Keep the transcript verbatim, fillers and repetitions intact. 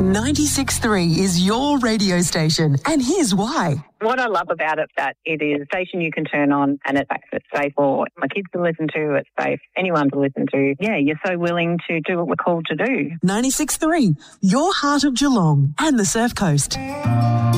ninety-six point three is your radio station, and here's why. What I love about it is that it is a station you can turn on and it's safe. It's safe for my kids to listen to. It's safe for anyone to listen to. Yeah, you're so willing to do what we're called to do. ninety-six point three, your heart of Geelong and the Surf Coast.